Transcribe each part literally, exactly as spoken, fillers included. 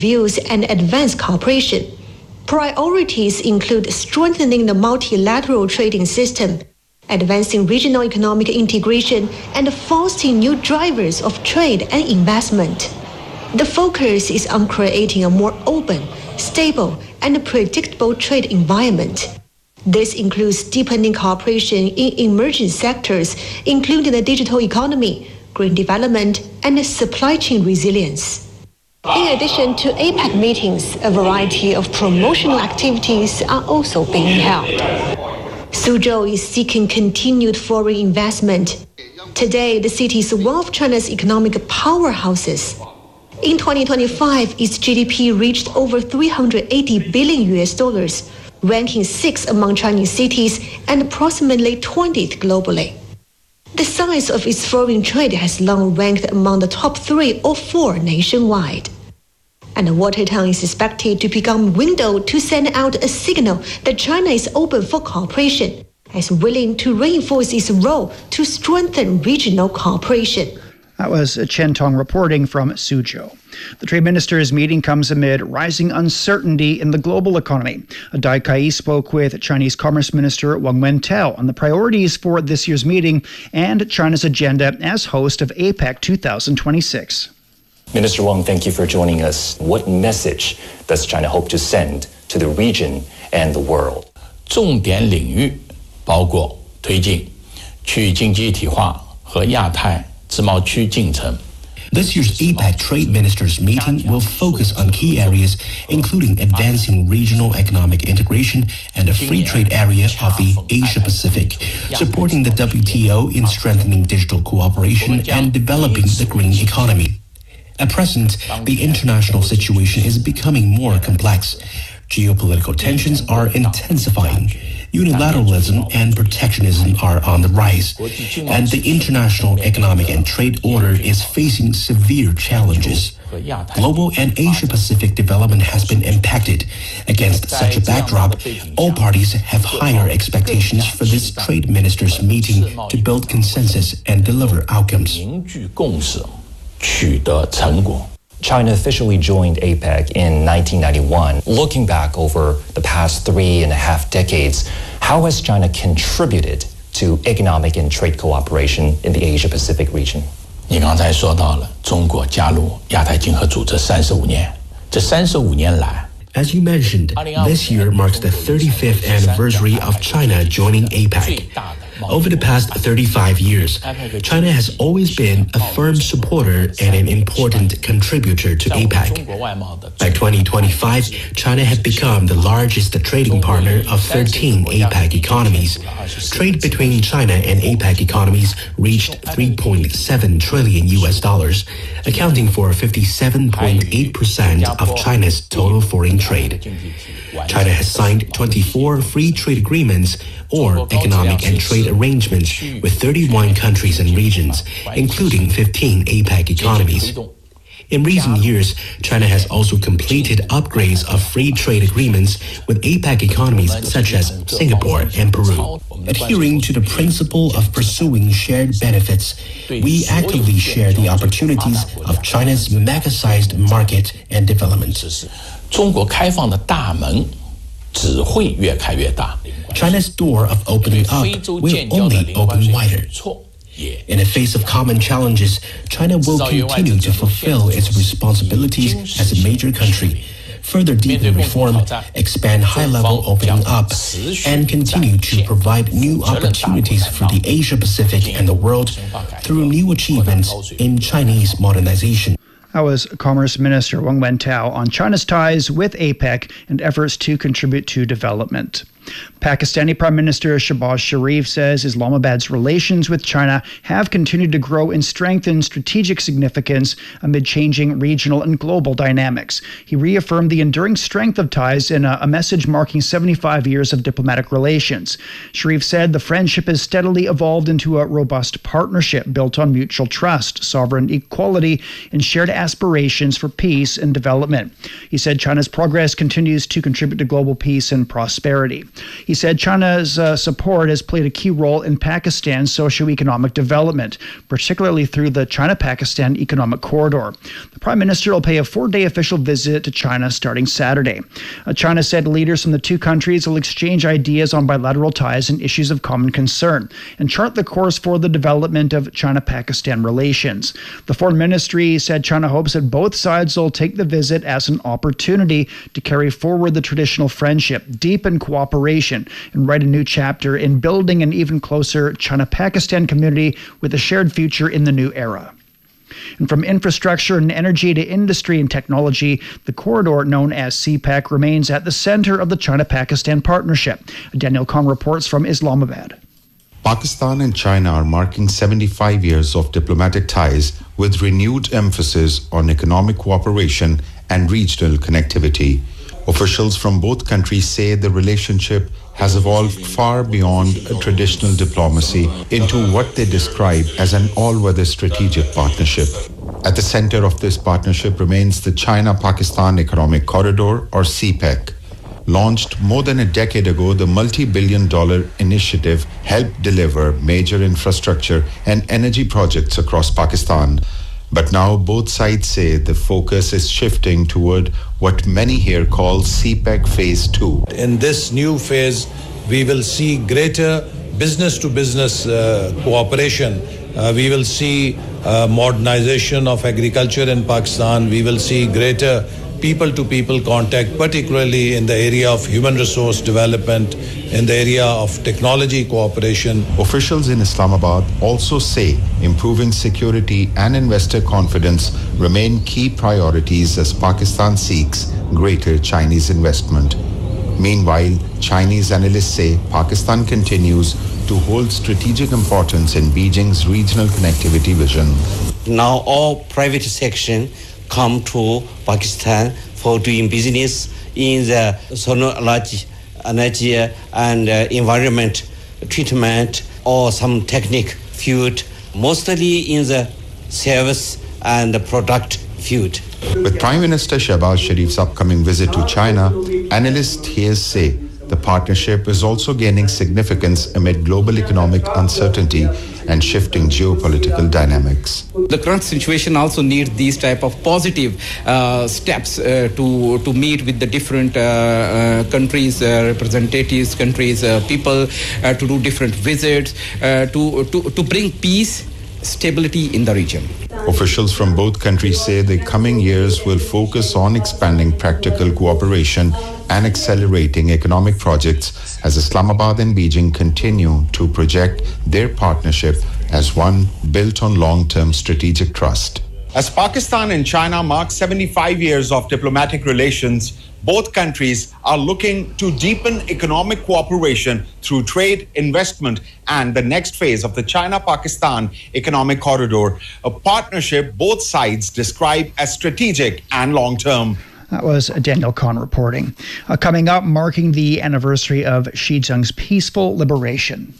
views and advance cooperation. Priorities include strengthening the multilateral trading system, advancing regional economic integration, and fostering new drivers of trade and investment. The focus is on creating a more open, stable, and predictable trade environment. This includes deepening cooperation in emerging sectors, including the digital economy, green development, and supply chain resilience. In addition to APEC meetings, a variety of promotional activities are also being held. Suzhou is seeking continued foreign investment. Today, the city is one of China's economic powerhouses. In twenty twenty-five, its G D P reached over three hundred eighty billion U S dollars, ranking sixth among Chinese cities and approximately twentieth globally. The size of its foreign trade has long ranked among the top three or four nationwide. And Watertown is expected to become a window to send out a signal that China is open for cooperation, as willing to reinforce its role to strengthen regional cooperation. That was Chen Tong reporting from Suzhou. The trade ministers' meeting comes amid rising uncertainty in the global economy. Dai Kai spoke with Chinese Commerce Minister Wang Wentao on the priorities for this year's meeting and China's agenda as host of APEC twenty twenty-six. Minister Wang, thank you for joining us. What message does China hope to send to the region and the world? 重点领域包括推进区域经济一体化和亚太自贸区进程。 This year's APEC Trade Ministers meeting will focus on key areas, including advancing regional economic integration and a free trade area of the Asia-Pacific, supporting the W T O in strengthening digital cooperation and developing the green economy. At present, the international situation is becoming more complex. Geopolitical tensions are intensifying. Unilateralism and protectionism are on the rise, and the international economic and trade order is facing severe challenges. Global and Asia-Pacific development has been impacted. Against such a backdrop, all parties have higher expectations for this trade ministers' meeting to build consensus and deliver outcomes. China officially joined APEC in nineteen ninety-one. Looking back over the past three and a half decades, how has China contributed to economic and trade cooperation in the Asia-Pacific region? 你刚才说到了中国加入亚太经合组织三十五年，这三十五年来。 As you mentioned, this year marks the thirty-fifth anniversary of China joining APEC. Over the past thirty-five years, China has always been a firm supporter and an important contributor to APEC. By twenty twenty-five, China had become the largest trading partner of thirteen APEC economies. Trade between China and APEC economies reached three point seven trillion U S dollars, accounting for fifty-seven point eight percent of China's total foreign trade. China has signed twenty-four free trade agreements or economic and trade arrangements with thirty-one countries and regions, including fifteen APEC economies. In recent years, China has also completed upgrades of free trade agreements with APEC economies such as Singapore and Peru. Adhering to the principle of pursuing shared benefits, we actively share the opportunities of China's mega-sized market and development. 中国开放的大门只会越开越大。 China's door of opening up will only open wider. In the face of common challenges, China will continue to fulfill its responsibilities as a major country, further deepen reform, expand high-level opening up, and continue to provide new opportunities for the Asia-Pacific and the world through new achievements in Chinese modernization. That was Commerce Minister Wang Wentao on China's ties with APEC and efforts to contribute to development. Pakistani Prime Minister Shehbaz Sharif says Islamabad's relations with China have continued to grow in strength and strategic significance amid changing regional and global dynamics. He reaffirmed the enduring strength of ties in a, a message marking seventy-five years of diplomatic relations. Sharif said the friendship has steadily evolved into a robust partnership built on mutual trust, sovereign equality, and shared aspirations for peace and development. He said China's progress continues to contribute to global peace and prosperity. He said China's uh, support has played a key role in Pakistan's socio-economic development, particularly through the China-Pakistan Economic Corridor. The Prime Minister will pay a four-day official visit to China starting Saturday. Uh, China said leaders from the two countries will exchange ideas on bilateral ties and issues of common concern and chart the course for the development of China-Pakistan relations. The Foreign Ministry said China hopes that both sides will take the visit as an opportunity to carry forward the traditional friendship, deepen cooperation, and write a new chapter in building an even closer China-Pakistan community with a shared future in the new era. And from infrastructure and energy to industry and technology, the corridor known as C PEC remains at the center of the China-Pakistan partnership. Daniel Kong reports from Islamabad. Pakistan and China are marking seventy-five years of diplomatic ties with renewed emphasis on economic cooperation and regional connectivity. Officials from both countries say the relationship has evolved far beyond a traditional diplomacy into what they describe as an all-weather strategic partnership. At the center of this partnership remains the China-Pakistan Economic Corridor, or C PEC. Launched more than a decade ago, the multi-billion dollar initiative helped deliver major infrastructure and energy projects across Pakistan. But now both sides say the focus is shifting toward what many here call C PEC Phase two. In this new phase, we will see greater business-to-business uh, cooperation. Uh, we will see uh, modernization of agriculture in Pakistan. We will see greater people-to-people contact, particularly in the area of human resource development, in the area of technology cooperation. Officials in Islamabad also say improving security and investor confidence remain key priorities as Pakistan seeks greater Chinese investment. Meanwhile, Chinese analysts say Pakistan continues to hold strategic importance in Beijing's regional connectivity vision. Now all private section come to Pakistan for doing business in the solar energy and uh, environment treatment or some technique field, mostly in the service and the product field. With Prime Minister Shehbaz Sharif's upcoming visit to China, analysts here say the partnership is also gaining significance amid global economic uncertainty and shifting geopolitical dynamics. The current situation also needs these type of positive uh, steps uh, to to meet with the different uh, uh, countries, uh, representatives, countries, uh, people, uh, to do different visits, uh, to, to, to bring peace, stability in the region. Officials from both countries say the coming years will focus on expanding practical cooperation and accelerating economic projects as Islamabad and Beijing continue to project their partnership as one built on long-term strategic trust. As Pakistan and China mark seventy-five years of diplomatic relations, both countries are looking to deepen economic cooperation through trade, investment, and the next phase of the China-Pakistan Economic Corridor, a partnership both sides describe as strategic and long-term. That was Daniel Kahn reporting. Uh, coming up, marking the anniversary of Xizang's peaceful liberation.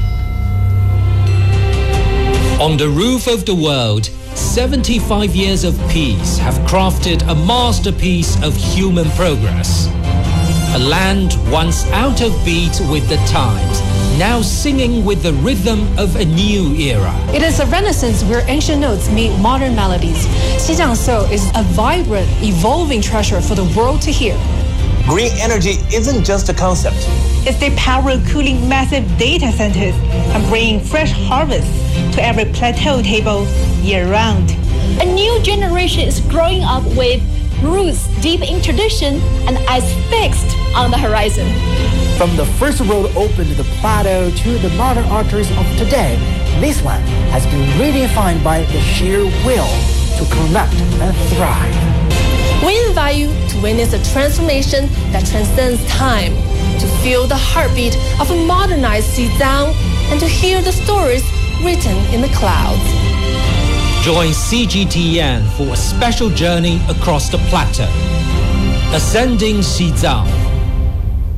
On the roof of the world, seventy-five years of peace have crafted a masterpiece of human progress. A land once out of beat with the times, now singing with the rhythm of a new era. It is a renaissance where ancient notes meet modern melodies. Xizang Soul is a vibrant, evolving treasure for the world to hear. Green energy isn't just a concept. It's the power cooling massive data centers and bringing fresh harvests to every plateau table year-round. A new generation is growing up with roots deep in tradition and eyes fixed on the horizon. From the first road open to the plateau to the modern arteries of today, this one has been redefined by the sheer will to connect and thrive. We invite you to witness a transformation that transcends time, to feel the heartbeat of a modernized Xizang, and to hear the stories written in the clouds. Join C G T N for a special journey across the plateau. Ascending Xizang.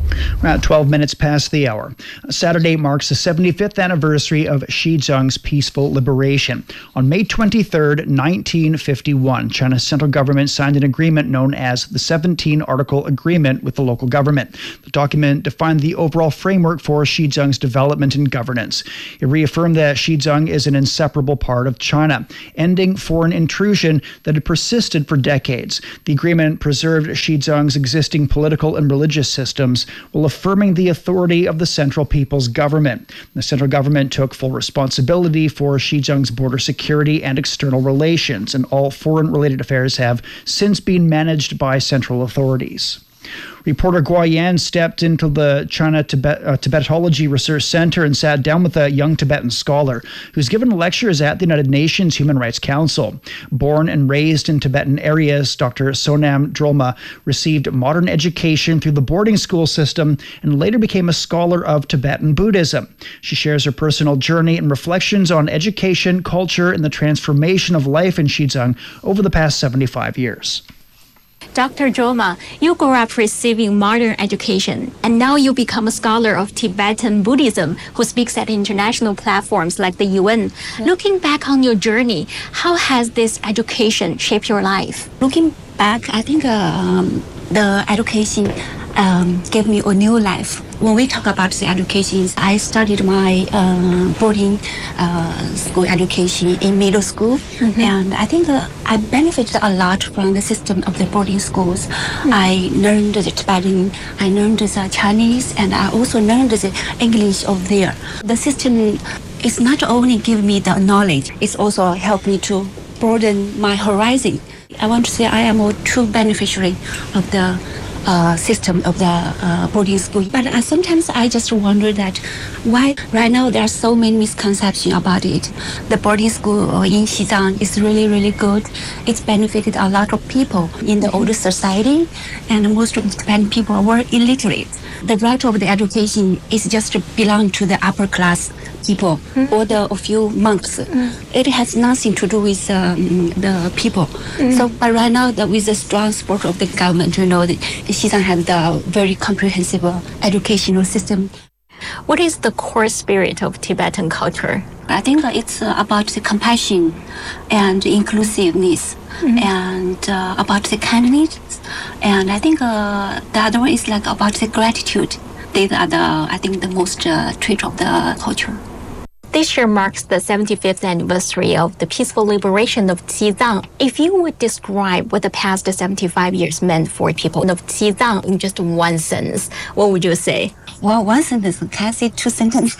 At twelve minutes past the hour. Saturday marks the seventy-fifth anniversary of Xizang's peaceful liberation. On May twenty-third, nineteen fifty-one, China's central government signed an agreement known as the seventeen Article Agreement with the local government. The document defined the overall framework for Xizang's development and governance. It reaffirmed that Xizang is an inseparable part of China, ending foreign intrusion that had persisted for decades. The agreement preserved Xizang's existing political and religious systems, while affirming the authority of the Central People's Government. The central government took full responsibility for Xizang's border security and external relations, and all foreign-related affairs have since been managed by central authorities. Reporter Guo Yan stepped into the China Tibet, uh, Tibetology Research Center and sat down with a young Tibetan scholar who's given lectures at the United Nations Human Rights Council. Born and raised in Tibetan areas, Doctor Sonam Drolma received modern education through the boarding school system and later became a scholar of Tibetan Buddhism. She shares her personal journey and reflections on education, culture, and the transformation of life in Xizang over the past seventy-five years. Doctor Drolma, you grew up receiving modern education, and now you become a scholar of Tibetan Buddhism who speaks at international platforms like the U N. Yeah. Looking back on your journey, how has this education shaped your life? Looking back, I think uh, um, the education um, gave me a new life. When we talk about the education, I started my uh, boarding uh, school education in middle school, mm-hmm. and I think uh, I benefited a lot from the system of the boarding schools. Mm-hmm. I learned the Tibetan, I learned the Chinese, and I also learned the English over there. The system is not only give me the knowledge, it's also helped me to broaden my horizon. I want to say I am a true beneficiary of the Uh, system of the uh, boarding school. But uh, sometimes I just wonder that why right now there are so many misconceptions about it. The boarding school in Xizang is really, really good. It's benefited a lot of people in the older society, and most of the Tibetan people were illiterate. The right of the education is just to belong to the upper class people mm-hmm. or the a few monks. Mm-hmm. It has nothing to do with um, the people. Mm-hmm. So, but right now, the, with the strong support of the government, you know, the, Xizang has the very comprehensive uh, educational system. What is the core spirit of Tibetan culture? I think it's uh, about the compassion and inclusiveness, mm-hmm. and uh, about the kindness. And I think uh, the other one is like about the gratitude. These are the, I think, the most uh, trait of the culture. This year marks the seventy-fifth anniversary of the peaceful liberation of Xizang. If you would describe what the past seventy-five years meant for people of Xizang in just one sentence, what would you say? Well, one sentence, can I say two sentences?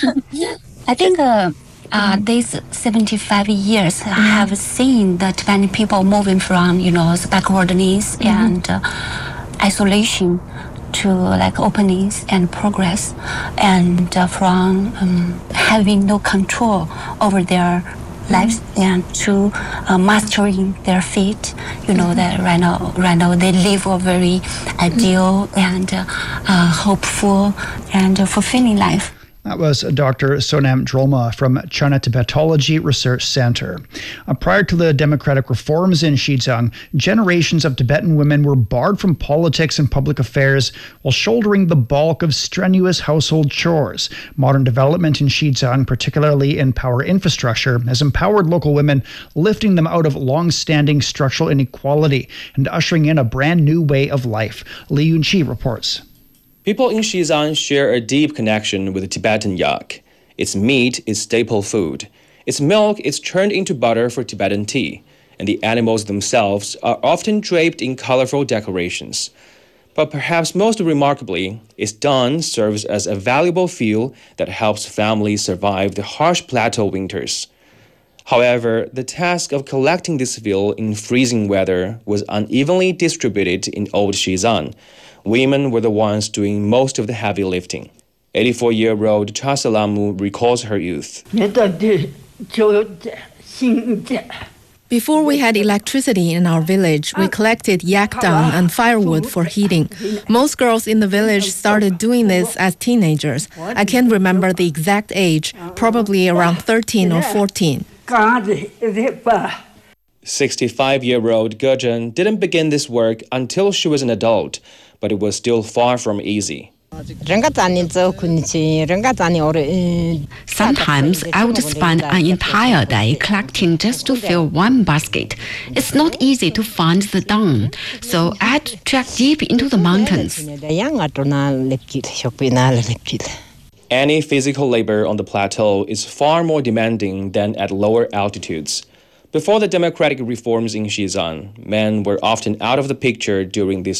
I think uh, uh, these seventy-five years mm-hmm. have seen the Tibetan people moving from, you know, backwardness mm-hmm. and uh, isolation to like openness and progress, and uh, from um, having no control over their lives mm-hmm. and to uh, mastering their fate. You know mm-hmm. that right now, right now they live a very ideal mm-hmm. and uh, uh, hopeful and uh, fulfilling life. That was Doctor Sonam Drolma from China Tibetology Research Center. Uh, prior to the democratic reforms in Xizang, generations of Tibetan women were barred from politics and public affairs while shouldering the bulk of strenuous household chores. Modern development in Xizang, particularly in power infrastructure, has empowered local women, lifting them out of long-standing structural inequality and ushering in a brand new way of life. Li Yunqi reports. People in Xizang share a deep connection with the Tibetan yak. Its meat is staple food. Its milk is churned into butter for Tibetan tea, and the animals themselves are often draped in colorful decorations. But perhaps most remarkably, its dung serves as a valuable fuel that helps families survive the harsh plateau winters. However, the task of collecting this fuel in freezing weather was unevenly distributed in old Xizang. Women were the ones doing most of the heavy lifting. eighty-four-year-old Chasalamu recalls her youth. Before we had electricity in our village, we collected yak dung and firewood for heating. Most girls in the village started doing this as teenagers. I can't remember the exact age, probably around thirteen or fourteen. sixty-five-year-old Gejun didn't begin this work until she was an adult, but it was still far from easy. Sometimes I would spend an entire day collecting just to fill one basket. It's not easy to find the dung, so I had to trek deep into the mountains. Any physical labor on the plateau is far more demanding than at lower altitudes. Before the democratic reforms in Xizang, men were often out of the picture during this